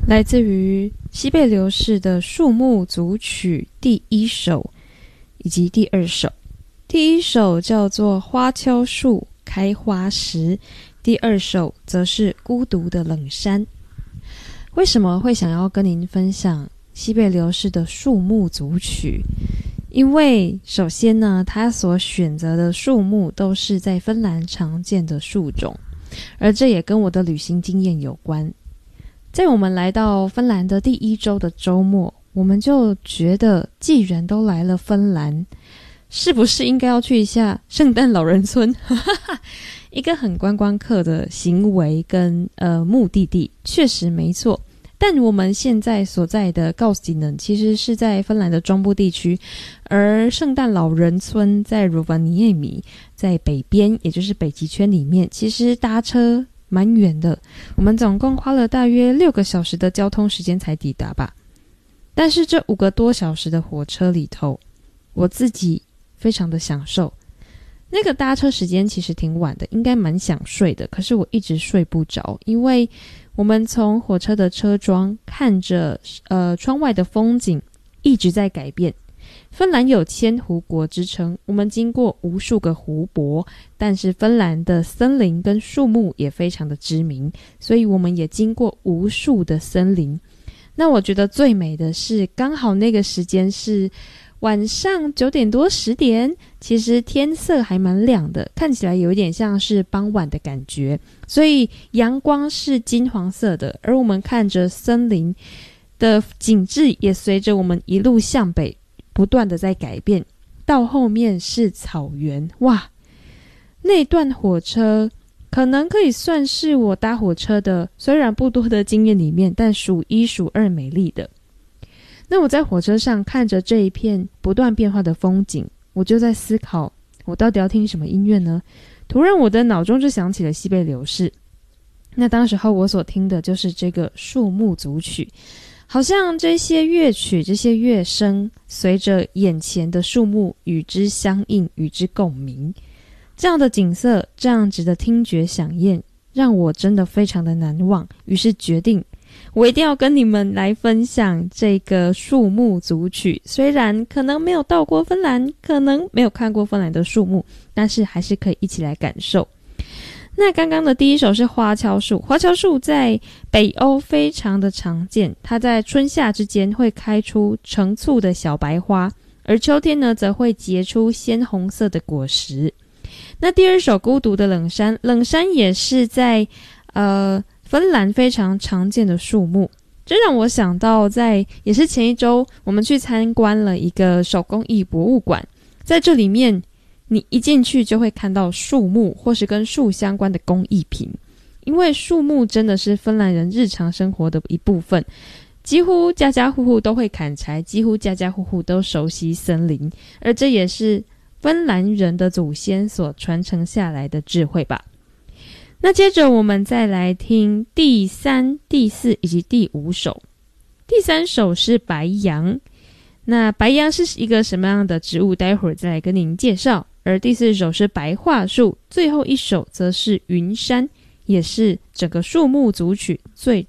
来自于西贝流士的树木组曲第一首以及第二首。第一首叫做花橇树开花时，第二首则是孤独的冷山。为什么会想要跟您分享西贝流士的树木组曲？因为首先呢，他所选择的树木都是在芬兰常见的树种，而这也跟我的旅行经验有关。在我们来到芬兰的第一周的周末，我们就觉得既然都来了芬兰，是不是应该要去一下圣诞老人村？一个很观光客的行为跟目的地，确实没错。但我们现在所在的Kaustinen其实是在芬兰的中部地区，而圣诞老人村在Rovaniemi，在北边，也就是北极圈里面，其实搭车蛮远的，我们总共花了大约6个小时的交通时间才抵达吧。但是这5个多小时的火车里头，我自己非常的享受。那个搭车时间其实挺晚的，应该蛮想睡的，可是我一直睡不着，因为我们从火车的车窗看着窗外的风景一直在改变。芬兰有千湖国之称，我们经过无数个湖泊，但是芬兰的森林跟树木也非常的知名，所以我们也经过无数的森林。那我觉得最美的是刚好那个时间是晚上9点多10点，其实天色还蛮亮的，看起来有一点像是傍晚的感觉，所以阳光是金黄色的，而我们看着森林的景致也随着我们一路向北不断的在改变，到后面是草原。哇，那段火车可能可以算是我搭火车的虽然不多的经验里面，但数1数2美丽的。那我在火车上看着这一片不断变化的风景，我就在思考，我到底要听什么音乐呢？突然我的脑中就想起了西贝流士。那当时候我所听的就是这个树木组曲，好像这些乐曲，这些乐声随着眼前的树木与之相应，与之共鸣。这样的景色，这样子的听觉响宴，让我真的非常的难忘，于是决定我一定要跟你们来分享这个树木组曲。虽然可能没有到过芬兰，可能没有看过芬兰的树木，但是还是可以一起来感受。那刚刚的第一首是花橇树。花橇树在北欧非常的常见，它在春夏之间会开出成簇的小白花，而秋天呢则会结出鲜红色的果实。那第二首孤独的冷山，冷山也是在芬兰非常常见的树木，这让我想到也是前一周我们去参观了一个手工艺博物馆，在这里面你一进去就会看到树木或是跟树相关的工艺品，因为树木真的是芬兰人日常生活的一部分，几乎家家户户都会砍柴，几乎家家户户都熟悉森林，而这也是芬兰人的祖先所传承下来的智慧吧。那接着我们再来听第3、第4以及第5首。第3首是白杨，那白杨是一个什么样的植物，待会儿再来跟您介绍。而第4首是白桦树，最后一首则是云杉，也是整个树木组曲最